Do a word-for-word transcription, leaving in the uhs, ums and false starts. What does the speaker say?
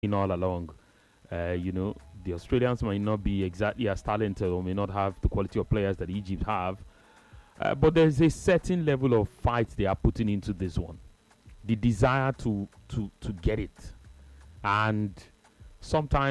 in all along. Uh, you know, the Australians might not be exactly as talented or may not have the quality of players that Egypt have, uh, but there's a certain level of fight they are putting into this one. The desire to to to get it, and sometimes